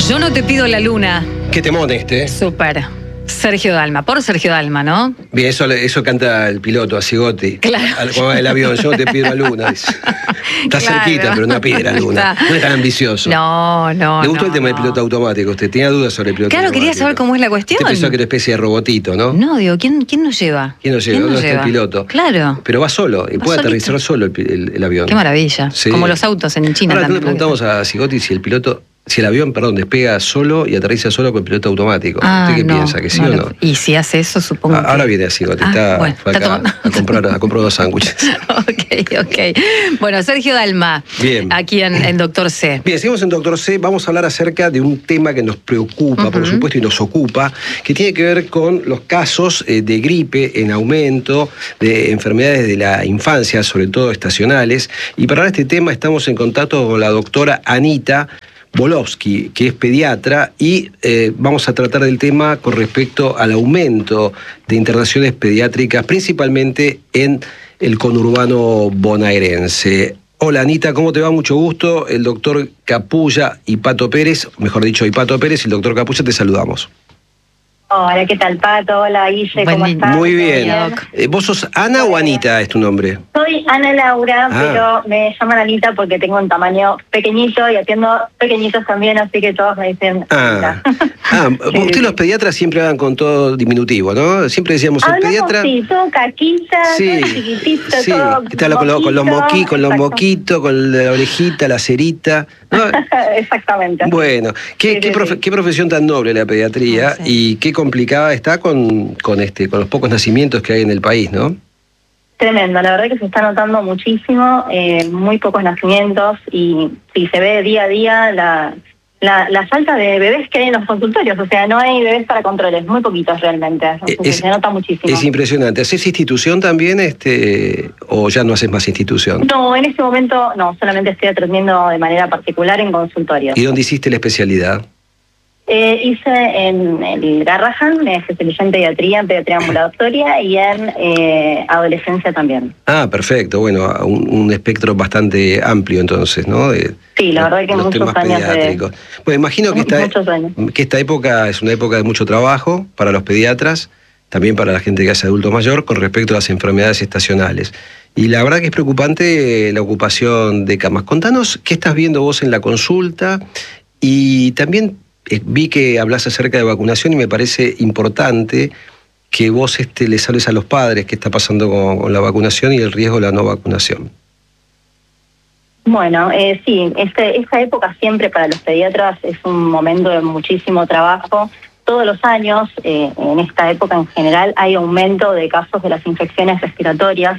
Yo no te pido la luna. Qué temón este. Súper. Sergio Dalma, por Sergio Dalma, ¿no? Bien, eso canta el piloto, a Cigotti. Claro. Cuando va el avión, yo no te pido la luna. Dice. Está Claro. cerquita, pero no pide la luna. No es tan ambicioso. No. ¿Le gustó el tema del piloto automático? ¿Usted tenía dudas sobre el piloto Claro, automático? quería saber cómo es la cuestión. Usted pensó que era una especie de robotito, ¿no? No, digo, ¿quién nos lleva? ¿Quién nos lleva? ¿Dónde está el piloto? Claro. Pero va solo, y puede aterrizar solo el avión. Qué maravilla. Sí. Como los autos en China Ahora, también. le preguntamos a Cigotti si el avión, despega solo y aterriza solo con el piloto automático. ¿Usted qué piensa? ¿Que sí o no? Y si hace eso, supongo que... Ahora viene a Cigotti, fue acá a comprar 2 sándwiches. Ok. Bueno, Sergio Dalma, bien. Aquí en Doctor C. Bien, seguimos en Doctor C, vamos a hablar acerca de un tema que nos preocupa, por supuesto, y nos ocupa, que tiene que ver con los casos de gripe en aumento, de enfermedades de la infancia, sobre todo estacionales. Y para hablar de este tema estamos en contacto con la doctora Anita Bolovsky, que es pediatra, y vamos a tratar del tema con respecto al aumento de internaciones pediátricas, principalmente en el conurbano bonaerense. Hola Anita, ¿cómo te va? Mucho gusto. El doctor Capulla y Pato Pérez, mejor dicho, Pato Pérez y el doctor Capulla, te saludamos. Hola, ¿qué tal, Pato? Hola, Guille, ¿cómo estás? Muy bien. ¿Vos sos Ana o Anita es tu nombre? Soy Ana Laura, pero me llaman Anita porque tengo un tamaño pequeñito y atiendo pequeñitos también, así que todos me dicen Anita. Ustedes los pediatras siempre hablan con todo diminutivo, ¿no? Siempre decíamos el pediatra... Sí, todo caquita, todo chiquitito, todo está con los moquitos, con la orejita, la cerita, ¿no? Exactamente. Bueno, qué profesión tan noble la pediatría y qué complicada está con los pocos nacimientos que hay en el país, ¿no? Tremendo, la verdad que se está notando muchísimo, muy pocos nacimientos y se ve día a día la falta de bebés que hay en los consultorios, o sea, no hay bebés para controles, muy poquitos realmente, se nota muchísimo. Es impresionante. ¿Haces institución también o ya no haces más institución? No, en este momento no, solamente estoy atendiendo de manera particular en consultorios. ¿Y dónde hiciste la especialidad? Hice en el Garrahan, me especialicé en pediatría ambulatoria y en adolescencia también. Perfecto, bueno, un espectro bastante amplio entonces, ¿no? Sí, la verdad que muchos años pediátricos. Bueno, imagino que esta época es una época de mucho trabajo para los pediatras, también para la gente que hace adulto mayor, con respecto a las enfermedades estacionales. Y la verdad que es preocupante la ocupación de camas. Contanos qué estás viendo vos en la consulta y también... Vi que hablas acerca de vacunación y me parece importante que vos les hables a los padres qué está pasando con la vacunación y el riesgo de la no vacunación. Bueno, sí, esta época siempre para los pediatras es un momento de muchísimo trabajo. Todos los años, en esta época en general, hay aumento de casos de las infecciones respiratorias.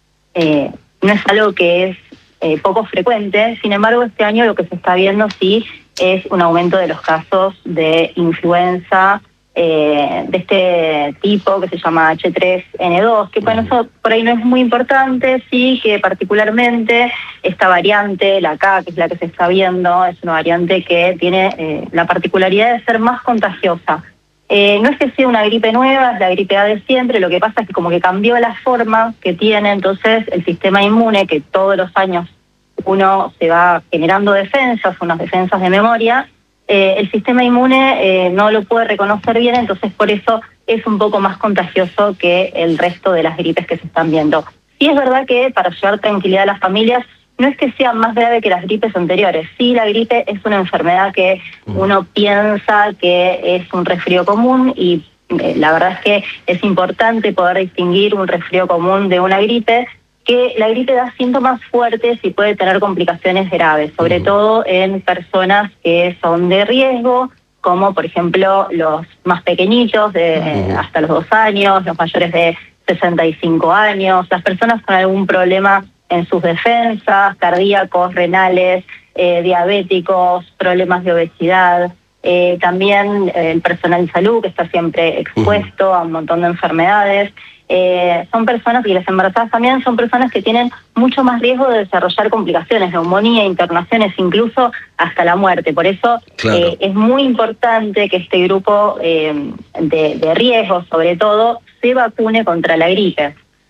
No es algo que es poco frecuente, sin embargo, este año lo que se está viendo sí es un aumento de los casos de influenza de este tipo que se llama H3N2, que bueno, eso por ahí no es muy importante, sí que particularmente esta variante, la K, que es la que se está viendo, es una variante que tiene la particularidad de ser más contagiosa. No es que sea una gripe nueva, es la gripe A de siempre, lo que pasa es que como que cambió la forma que tiene, entonces el sistema inmune, que todos los años uno se va generando defensas, unas defensas de memoria, el sistema inmune no lo puede reconocer bien, entonces por eso es un poco más contagioso que el resto de las gripes que se están viendo. Y es verdad que para llevar tranquilidad a las familias, no es que sea más grave que las gripes anteriores. Sí, la gripe es una enfermedad que uno piensa que es un resfrío común y la verdad es que es importante poder distinguir un resfrío común de una gripe, que la gripe da síntomas fuertes y puede tener complicaciones graves, sobre todo en personas que son de riesgo, como por ejemplo los más pequeñitos, de hasta los 2 años, los mayores de 65 años, las personas con algún problema en sus defensas, cardíacos, renales, diabéticos, problemas de obesidad, también el personal de salud que está siempre expuesto a un montón de enfermedades. Son personas, y las embarazadas también, son personas que tienen mucho más riesgo de desarrollar complicaciones, neumonía, internaciones, incluso hasta la muerte. Por eso es muy importante que este grupo de riesgo, sobre todo, se vacune contra la gripe.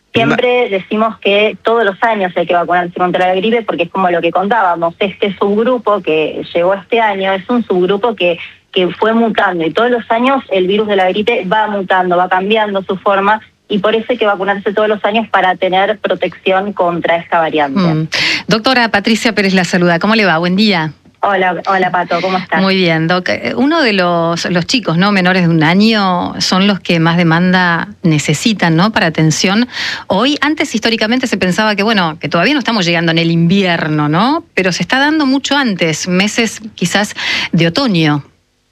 Siempre decimos que todos los años hay que vacunarse contra la gripe porque es como lo que contábamos. Este subgrupo que llegó este año es un subgrupo que fue mutando y todos los años el virus de la gripe va mutando, va cambiando su forma y por eso hay que vacunarse todos los años para tener protección contra esta variante. Doctora Patricia Pérez la saluda. ¿Cómo le va? Buen día. Hola Pato, ¿cómo estás? Muy bien, Doc. Uno de los chicos, ¿no?, menores de 1 año son los que más demanda necesitan, ¿no?, para atención. Hoy, antes históricamente se pensaba que, bueno, que todavía no estamos llegando en el invierno, ¿no?, pero se está dando mucho antes, meses quizás de otoño.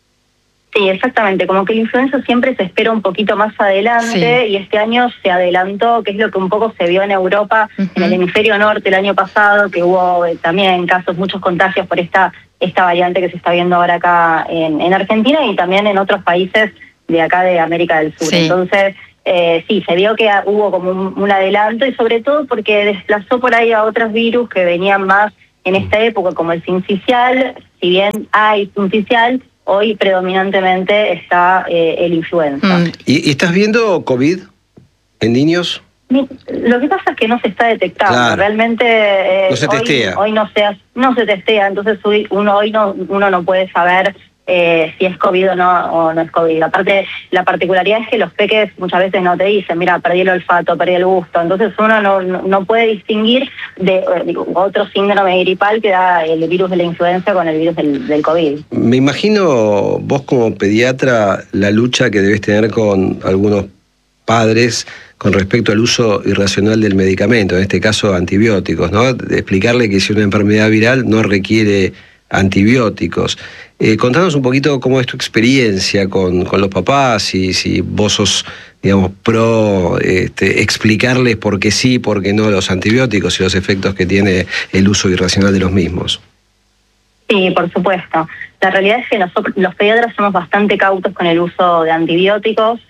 Sí, exactamente, como que la influenza siempre se espera un poquito más adelante, sí. Y este año se adelantó, que es lo que un poco se vio en Europa, en el hemisferio norte el año pasado, que hubo también casos, muchos contagios por esta variante que se está viendo ahora acá en Argentina y también en otros países de acá de América del Sur. Sí. Entonces, sí, se vio que hubo como un adelanto y sobre todo porque desplazó por ahí a otros virus que venían más en esta época, como el sincicial. Si bien hay sincicial, hoy predominantemente está el influenza. ¿Y estás viendo COVID en niños? Lo que pasa es que no se está detectando. Claro. Realmente no se testea. Hoy no se testea, entonces uno no puede saber si es COVID o no es COVID. Aparte, la particularidad es que los peques muchas veces no te dicen, mira, perdí el olfato, perdí el gusto. Entonces uno no puede distinguir de otro síndrome gripal que da el virus de la influenza con el virus del COVID. Me imagino vos como pediatra la lucha que debes tener con algunos padres con respecto al uso irracional del medicamento, en este caso antibióticos, ¿no? De explicarle que si una enfermedad viral no requiere antibióticos. Contanos un poquito cómo es tu experiencia con los papás y si vos sos, digamos, pro explicarles por qué sí, por qué no los antibióticos y los efectos que tiene el uso irracional de los mismos. Sí, por supuesto. La realidad es que nosotros, los pediatras, somos bastante cautos con el uso de antibióticos.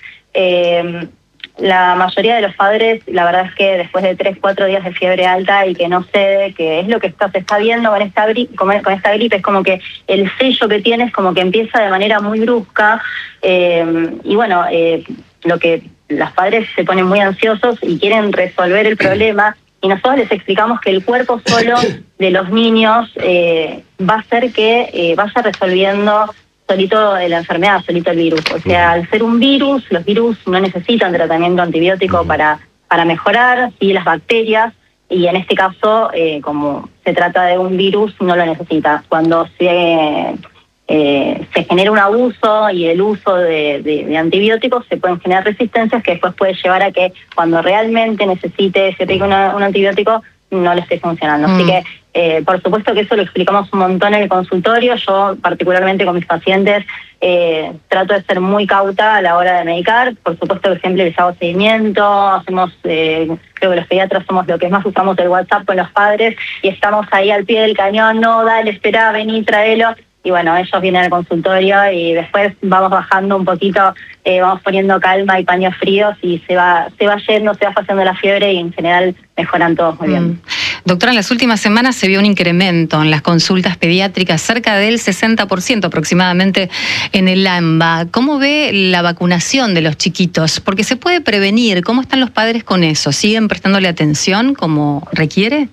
La mayoría de los padres, la verdad es que después de 3-4 días de fiebre alta y que no cede, que es lo que se está viendo con esta gripe, es como que el sello que tiene es como que empieza de manera muy brusca y bueno, lo que los padres se ponen muy ansiosos y quieren resolver el problema y nosotros les explicamos que el cuerpo solo de los niños va a hacer que vaya resolviendo solito la enfermedad, solito el virus. O sea, al ser un virus, los virus no necesitan tratamiento antibiótico para mejorar, sí, las bacterias, y en este caso, como se trata de un virus, no lo necesita. Cuando se genera un abuso y el uso de antibióticos, se pueden generar resistencias que después puede llevar a que cuando realmente necesite ese un antibiótico, no le esté funcionando. Así que, por supuesto que eso lo explicamos un montón en el consultorio. Yo, particularmente con mis pacientes, trato de ser muy cauta a la hora de medicar. Por supuesto que siempre les hago seguimiento, hacemos, creo que los pediatras somos lo que más usamos el WhatsApp con los padres y estamos ahí al pie del cañón, no, dale, espera, vení, tráelo. Y bueno, ellos vienen al consultorio y después vamos bajando un poquito, vamos poniendo calma y paños fríos y se va yendo, se va pasando la fiebre y en general mejoran todos muy bien. Doctora, en las últimas semanas se vio un incremento en las consultas pediátricas, cerca del 60% aproximadamente en el AMBA. ¿Cómo ve la vacunación de los chiquitos? Porque se puede prevenir. ¿Cómo están los padres con eso? ¿Siguen prestándole atención como requiere?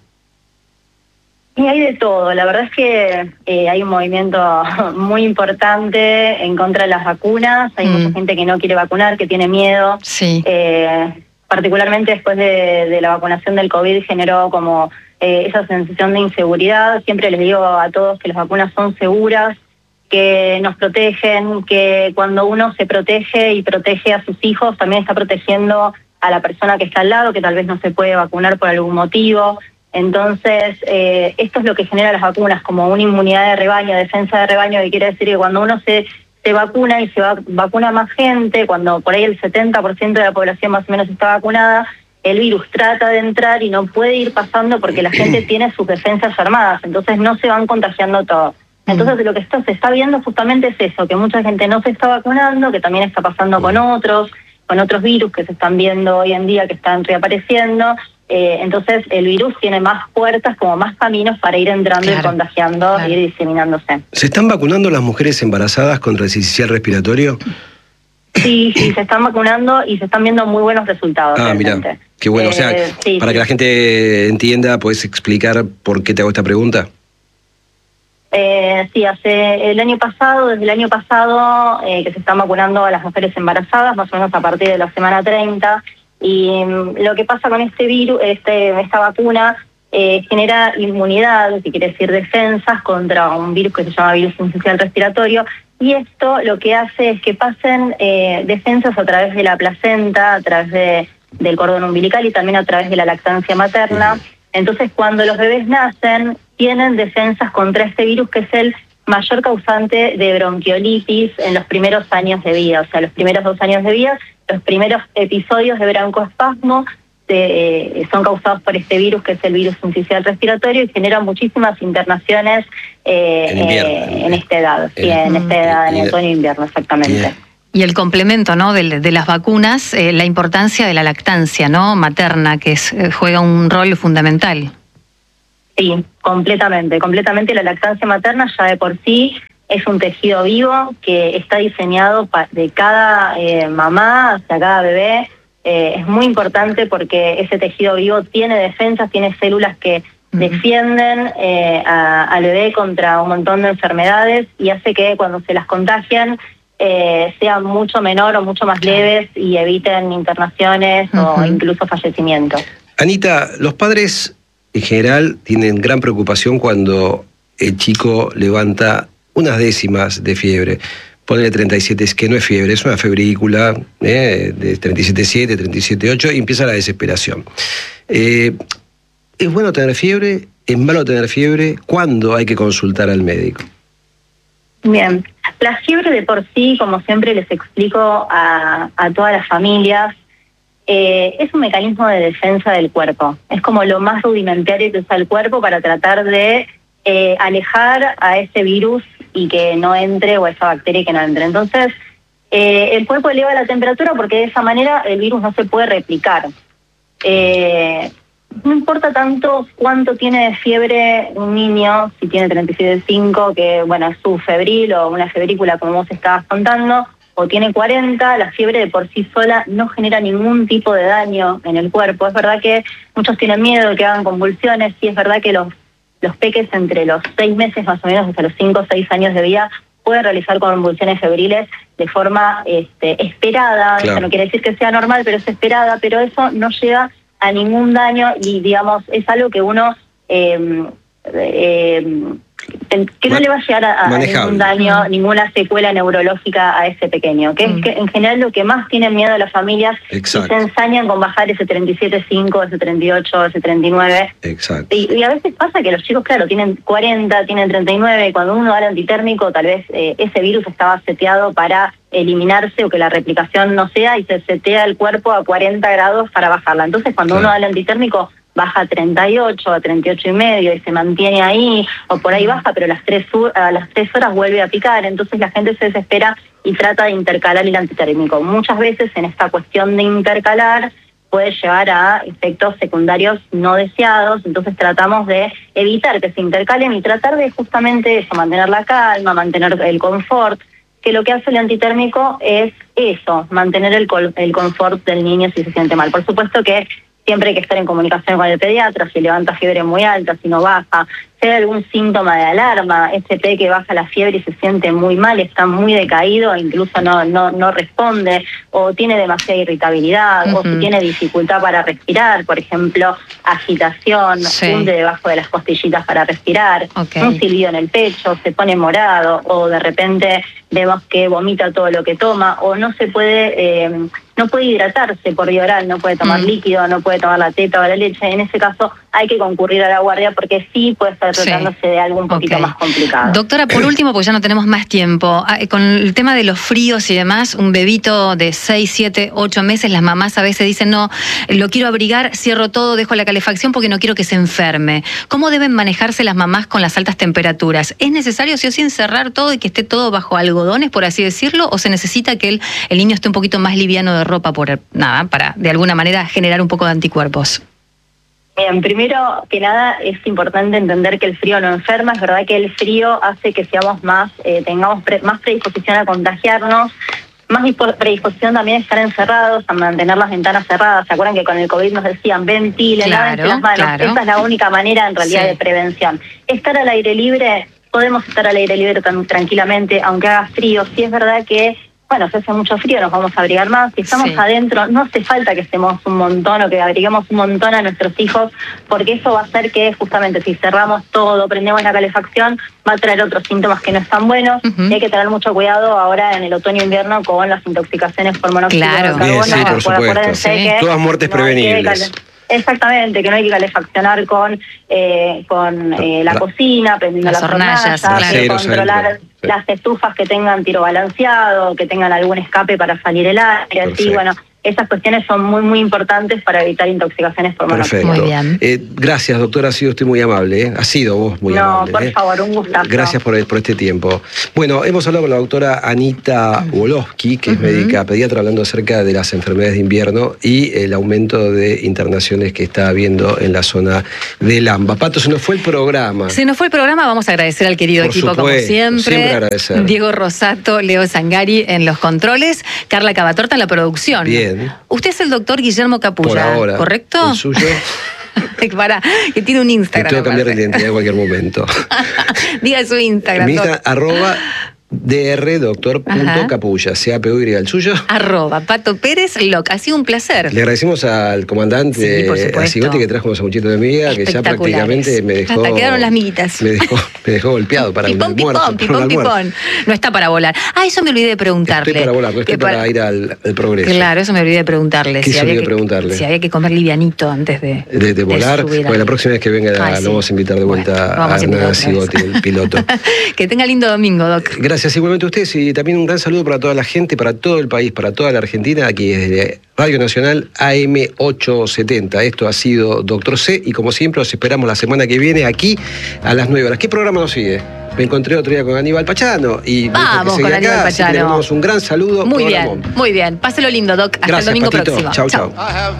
Y hay de todo. La verdad es que hay un movimiento muy importante en contra de las vacunas. Hay mucha gente que no quiere vacunar, que tiene miedo. Sí. Particularmente después de la vacunación del COVID generó como esa sensación de inseguridad. Siempre les digo a todos que las vacunas son seguras, que nos protegen, que cuando uno se protege y protege a sus hijos, también está protegiendo a la persona que está al lado, que tal vez no se puede vacunar por algún motivo. Entonces, esto es lo que genera las vacunas, como una inmunidad de rebaño, defensa de rebaño, que quiere decir que cuando uno se vacuna y se vacuna más gente, cuando por ahí el 70% de la población más o menos está vacunada, el virus trata de entrar y no puede ir pasando porque la gente tiene sus defensas armadas, entonces no se van contagiando todos. Entonces lo que se está viendo justamente es eso, que mucha gente no se está vacunando, que también está pasando con otros virus que se están viendo hoy en día, que están reapareciendo. Entonces el virus tiene más puertas, como más caminos para ir entrando y contagiando e ir diseminándose. ¿Se están vacunando las mujeres embarazadas contra el sincicial respiratorio? Sí, se están vacunando y se están viendo muy buenos resultados. Mira, qué bueno. O sea, para que la gente entienda, ¿puedes explicar por qué te hago esta pregunta? Sí, desde el año pasado, que se están vacunando a las mujeres embarazadas, más o menos a partir de la semana 30, y lo que pasa con este virus, esta vacuna, genera inmunidad, que quiere decir defensas contra un virus que se llama virus sincicial respiratorio, y esto lo que hace es que pasen defensas a través de la placenta, a través del cordón umbilical y también a través de la lactancia materna. Entonces, cuando los bebés nacen, tienen defensas contra este virus, que es el mayor causante de bronquiolitis en los primeros años de vida. O sea, los primeros 2 años de vida, los primeros episodios de broncoespasmo son causados por este virus, que es el virus sincicial respiratorio, y genera muchísimas internaciones en esta edad. En esta edad, en otoño e invierno, exactamente. Y el complemento, ¿no?, de las vacunas, la importancia de la lactancia, ¿no?, materna, que juega un rol fundamental. Sí, completamente. La lactancia materna ya de por sí es un tejido vivo que está diseñado de cada mamá hacia cada bebé. Es muy importante porque ese tejido vivo tiene defensas, tiene células que defienden al bebé contra un montón de enfermedades y hace que cuando se las contagian sean mucho menor o mucho más leves y eviten internaciones o incluso fallecimientos. Anita, los padres en general tienen gran preocupación cuando el chico levanta unas décimas de fiebre. Ponele 37, es que no es fiebre, es una febrícula de 37,7, 37,8 y empieza la desesperación. ¿Es bueno tener fiebre? ¿Es malo tener fiebre? ¿Cuándo hay que consultar al médico? Bien, la fiebre de por sí, como siempre les explico a todas las familias, es un mecanismo de defensa del cuerpo. Es como lo más rudimentario que usa el cuerpo para tratar de alejar a ese virus y que no entre, o esa bacteria que no entre. Entonces, el cuerpo eleva la temperatura porque de esa manera el virus no se puede replicar. No importa tanto cuánto tiene de fiebre un niño, si tiene 37,5, que bueno, es subfebril o una febrícula como vos estabas contando, o tiene 40, la fiebre de por sí sola no genera ningún tipo de daño en el cuerpo. Es verdad que muchos tienen miedo de que hagan convulsiones, sí es verdad que los peques entre los 6 meses más o menos hasta los 5 o 6 años de vida pueden realizar convulsiones febriles de forma esperada. Claro. Eso no quiere decir que sea normal, pero es esperada, pero eso no lleva a ningún daño y digamos es algo que uno que no le va a llegar a ningún daño, ninguna secuela neurológica a ese pequeño, que es que en general lo que más tienen miedo las familias es se ensañan con bajar ese 37,5, ese 38, ese 39. Exacto. Y a veces pasa que los chicos, claro, tienen 40, tienen 39, y cuando uno da el antitérmico, tal vez ese virus estaba seteado para eliminarse o que la replicación no sea, y se setea el cuerpo a 40 grados para bajarla. Entonces, cuando uno da el antitérmico, baja a 38, a 38,5 y se mantiene ahí, o por ahí baja, pero a las 3 horas vuelve a picar. Entonces la gente se desespera y trata de intercalar el antitérmico. Muchas veces en esta cuestión de intercalar puede llevar a efectos secundarios no deseados, entonces tratamos de evitar que se intercalen y tratar de justamente eso, mantener la calma, mantener el confort, que lo que hace el antitérmico es eso, mantener el confort del niño si se siente mal. Por supuesto que siempre hay que estar en comunicación con el pediatra, si levanta fiebre muy alta, si no baja, si hay algún síntoma de alarma, SP que baja la fiebre y se siente muy mal, está muy decaído, incluso no responde, o tiene demasiada irritabilidad, o si tiene dificultad para respirar, por ejemplo, agitación, hunde debajo de las costillitas para respirar, un silbido en el pecho, se pone morado, o de repente vemos que vomita todo lo que toma, o no puede hidratarse por vía oral, no puede tomar líquido, no puede tomar la teta o la leche. En ese caso hay que concurrir a la guardia porque sí puede estar tratándose de algo un poquito más complicado. Doctora, por último, porque ya no tenemos más tiempo, con el tema de los fríos y demás, un bebito de 6, 7, 8 meses, las mamás a veces dicen, no, lo quiero abrigar, cierro todo, dejo la calefacción porque no quiero que se enferme. ¿Cómo deben manejarse las mamás con las altas temperaturas? ¿Es necesario sí o sí encerrar todo y que esté todo bajo algodones, por así decirlo, o se necesita que el niño esté un poquito más liviano de ropa para de alguna manera generar un poco de anticuerpos? Bien, primero que nada es importante entender que el frío no enferma. Es verdad que el frío hace que seamos tengamos más predisposición a contagiarnos, más predisposición también a estar encerrados, a mantener las ventanas cerradas. ¿Se acuerdan que con el COVID nos decían ventilen, lávense las manos? Claro. Esa es la única manera en realidad de prevención. Estar al aire libre, podemos estar al aire libre tranquilamente, aunque haga frío. Sí es verdad que, bueno, si hace mucho frío nos vamos a abrigar más. Si estamos adentro, no hace falta que estemos un montón o que abriguemos un montón a nuestros hijos, porque eso va a hacer que justamente si cerramos todo, prendemos la calefacción, va a traer otros síntomas que no están buenos. Y hay que tener mucho cuidado ahora en el otoño-invierno con las intoxicaciones por monóxido de carbono. Bien, sí, por supuesto. Que todas muertes prevenibles. Exactamente, que no hay que calefaccionar con la cocina, prendiendo las hornallas, controlar las estufas que tengan tiro balanceado, que tengan algún escape para salir el aire, así, bueno. Esas cuestiones son muy, muy importantes para evitar intoxicaciones por monóxido. Muy bien. Gracias, doctora. Ha sido usted muy amable. Ha sido vos muy amable. No, por favor, un gustazo. Gracias por este tiempo. Bueno, hemos hablado con la doctora Anita Wolofsky, que es médica pediatra, hablando acerca de las enfermedades de invierno y el aumento de internaciones que está habiendo en la zona del AMBA. Pato, se nos fue el programa. Se nos fue el programa. Vamos a agradecer al querido equipo, como siempre. Siempre agradecer. Diego Rosato, Leo Zangari en los controles, Carla Cavatorta en la producción. Bien. Usted es el doctor Guillermo Capulla, por ahora, ¿correcto? El suyo. Que tiene un Instagram. Tengo que cambiar de identidad en cualquier momento. Diga su Instagram. Mi Instagram, @dr.doctor.capulla, CAPUY, el suyo. @Pato Pérez Loc. Ha sido un placer. Le agradecemos al comandante Asigotti que trajo un sanguchito de miga, que ya prácticamente me dejó. Hasta quedaron las miguitas. Me dejó golpeado para el almuerzo. Pipón. No está para volar. Eso me olvidé de preguntarle. Estoy para volar, no estoy para ir al progreso. Claro, eso me olvidé de preguntarle. ¿Qué se olvidó de preguntarle? Si había que comer livianito antes de volar. Bueno, la próxima vez que venga lo vamos a invitar de vuelta a Hernán Asigotti, el piloto. Que tenga lindo domingo, Doc. Gracias igualmente a ustedes y también un gran saludo para toda la gente, para todo el país, para toda la Argentina, aquí desde Radio Nacional AM 870. Esto ha sido Doctor C y como siempre los esperamos la semana que viene aquí a las 9 horas. ¿Qué programa nos sigue? Me encontré otro día con Aníbal Pachano y vamos con Aníbal Pachano. Le damos un gran saludo. Muy bien. Páselo lindo, Doc. Hasta el domingo próximo. Chau.